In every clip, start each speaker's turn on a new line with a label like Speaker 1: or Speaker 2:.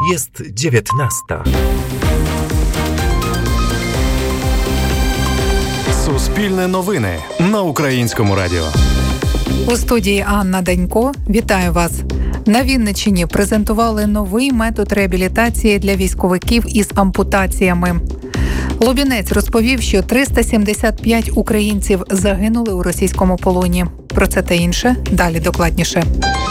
Speaker 1: Jest 19.
Speaker 2: Суспільне новини на Українському радіо.
Speaker 3: У студії Анна Данько. Вітаю вас. На Вінниччині презентували новий метод реабілітації для військовиків із ампутаціями. Лубінець розповів, що 375 українців загинули у російському полоні. Про це та інше далі докладніше.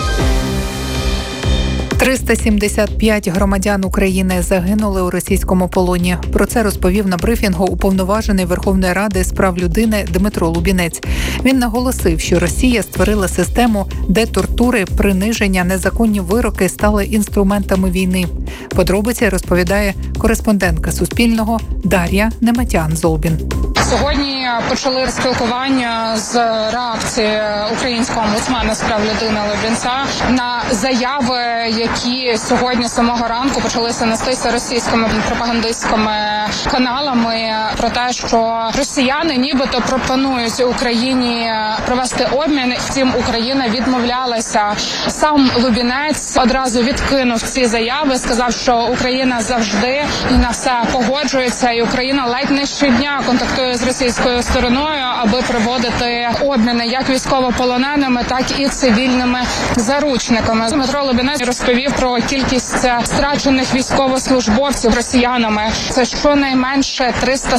Speaker 3: 375 громадян України загинули у російському полоні. Про це розповів на брифінгу уповноважений Верховної Ради з прав людини Дмитро Лубінець. Він наголосив, що Росія створила систему, де тортури, приниження, незаконні вироки стали інструментами війни. Подробиці розповідає кореспондентка Суспільного Дар'я Нематян-Золбін.
Speaker 4: Сьогодні почали спілкування з реакції українського омбудсмена з прав людини Лубінця на заяви, які сьогодні з самого ранку почалися нестися російськими пропагандистськими каналами про те, що росіяни нібито пропонують Україні провести обмін. Втім, Україна відмовлялася. Сам Лубінець одразу відкинув ці заяви, сказав, що Україна завжди і на все погоджується, і Україна ледь не щодня контактує з російською стороною, аби проводити обміни як військовополоненими, так і цивільними заручниками. Дмитро Лубінець розповів про кількість страчених військовослужбовців росіянами. Це щонайменше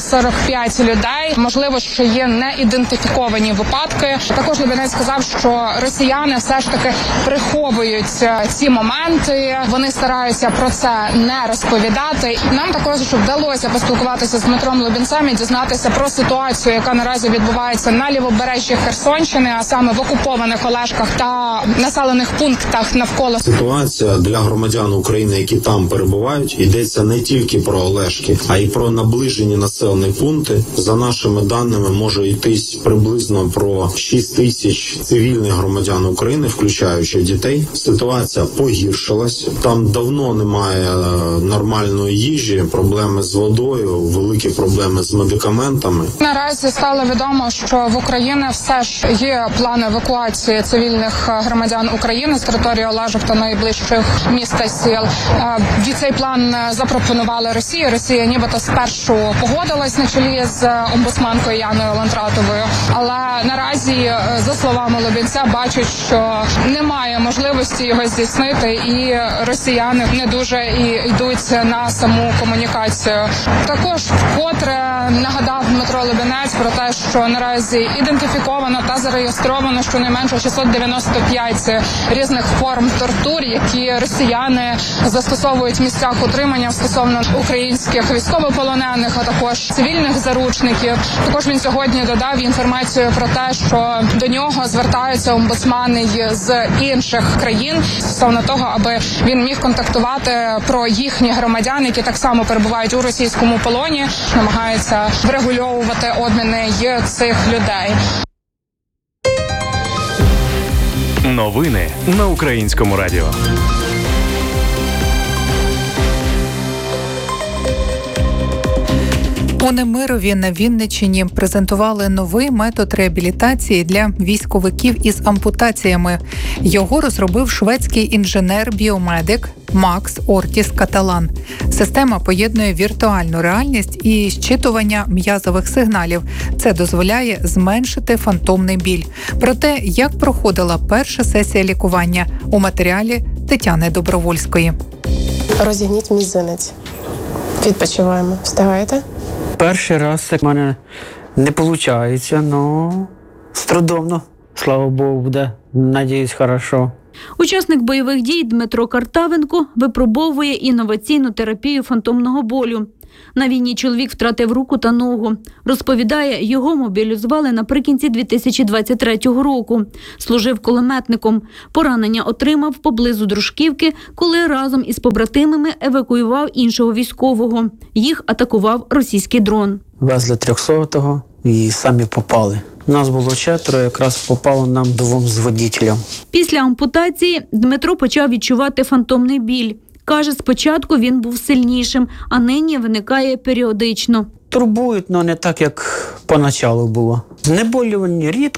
Speaker 4: 345 людей. Можливо, що є неідентифіковані випадки. Також Лубінець сказав, що росіяни все ж таки приховують ці моменти. Вони стараються про це не розповідати. Нам також вдалося поспілкуватися з Дмитром Лубінцем і дізнатися про ситуацію, яка наразі відбувається на лівобережжі Херсонщини, а саме в окупованих Олешках та населених пунктах навколо.
Speaker 5: Ситуація для громадян України, які там перебувають, йдеться не тільки про Олешки, а й про наближені населені пункти. За нашими даними, може йтись приблизно про 6 тисяч цивільних громадян України, включаючи дітей. Ситуація погіршилась. Там давно немає нормальної їжі, проблеми з водою, великі проблеми з медикаментами.
Speaker 4: Наразі стало відомо, що в Україні все ж є план евакуації цивільних громадян України з території Олешок та найближчих міст та сіл. Цей план запропонувала Росія. Росія нібито спершу погодилась на чолі з омбудсманкою Яною Лантратовою. Але наразі, за словами Лубінця, бачать, що немає можливості його здійснити, і росіяни не дуже і йдуть на саму комунікацію. Також вкотре нагадав Дмитро Лубінець про те, що наразі ідентифіковано та зареєстровано щонайменше 695 різних форм тортур, які росіяни застосовують в місцях утримання стосовно українських військовополонених, а також цивільних заручників. Також він сьогодні додав інформацію про те, що до нього звертаються омбудсмани з інших країн стосовно того, аби він міг контактувати про їхніх громадян, які так само перебувають у російському полоні, намагаються врегульовувати обміни цих людей.
Speaker 2: Новини на Українському радіо.
Speaker 3: У Немирові на Вінниччині презентували новий метод реабілітації для військовиків із ампутаціями. Його розробив шведський інженер-біомедик Макс Ортіс Каталан. Система поєднує віртуальну реальність і щитування м'язових сигналів. Це дозволяє зменшити фантомний біль. Про те, як проходила перша сесія лікування, у матеріалі Тетяни Добровольської.
Speaker 6: Розігніть мізинець. Відпочиваємо. Встигаєте?
Speaker 7: Перший раз так в мене не виходить, але з трудом, слава Богу, буде, надіюсь, хорошо.
Speaker 8: Учасник бойових дій Дмитро Картавенко випробовує інноваційну терапію фантомного болю. На війні чоловік втратив руку та ногу. Розповідає, його мобілізували наприкінці 2023 року. Служив кулеметником. Поранення отримав поблизу Дружківки, коли разом із побратимами евакуював іншого військового. Їх атакував російський дрон.
Speaker 7: Везли 300-го і самі попали. Нас було 4, якраз попало нам 2 з водителем.
Speaker 8: Після ампутації Дмитро почав відчувати фантомний біль. Каже, спочатку він був сильнішим, а нині виникає періодично.
Speaker 7: Турбують, але не так, як поначалу було. Знеболювання рідко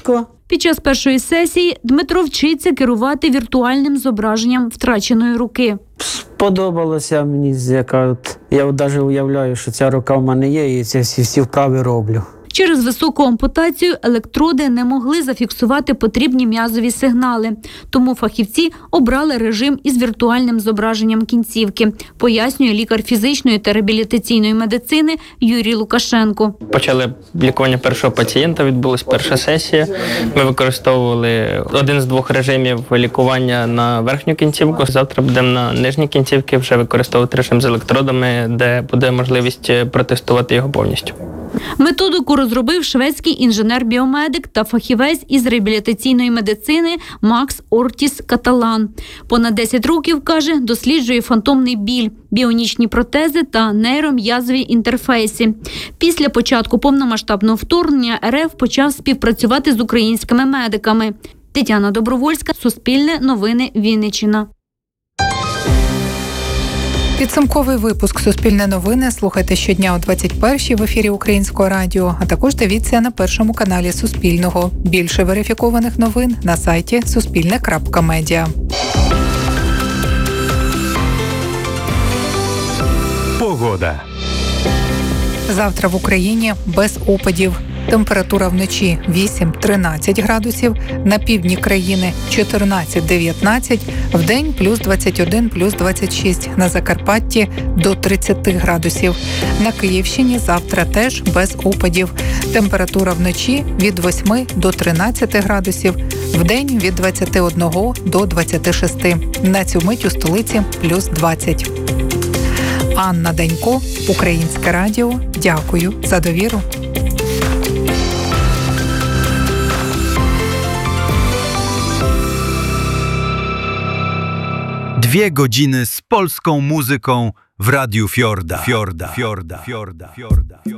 Speaker 8: Під час першої сесії Дмитро вчиться керувати віртуальним зображенням втраченої руки.
Speaker 7: Сподобалося мені, я навіть уявляю, що ця рука в мене є, і ці всі вправи роблю.
Speaker 8: Через високу ампутацію електроди не могли зафіксувати потрібні м'язові сигнали, тому фахівці обрали режим із віртуальним зображенням кінцівки, пояснює лікар фізичної та реабілітаційної медицини Юрій Лукашенко.
Speaker 1: Почали лікування першого пацієнта, відбулась перша сесія. Ми використовували один з двох режимів лікування на верхню кінцівку. Завтра будемо на нижній кінцівці вже використовувати режим з електродами, де буде можливість протестувати його повністю.
Speaker 8: Методику розробив шведський інженер-біомедик та фахівець із реабілітаційної медицини Макс Ортіс Каталан. Понад 10 років, каже, досліджує фантомний біль, біонічні протези та нейром'язові інтерфейси. Після початку повномасштабного вторгнення РФ почав співпрацювати з українськими медиками. Тетяна Добровольська, Суспільне новини, Вінниччина.
Speaker 3: Підсумковий випуск «Суспільне новини» слухайте щодня о 21-й в ефірі Українського радіо, а також дивіться на першому каналі Суспільного. Більше верифікованих новин на сайті suspilne.media.
Speaker 2: Погода.
Speaker 3: Завтра в Україні без опадів. Температура вночі 8-13 градусів, на півдні країни 14-19, вдень плюс 21, плюс 26, на Закарпатті до 30 градусів. На Київщині завтра теж без опадів. Температура вночі від 8 до 13 градусів, вдень від 21 до 26. На цю мить у столиці плюс 20. Анна Данько, Українське радіо. Дякую за довіру.
Speaker 9: 2 godziny z polską muzyką w Radiu Fiorda.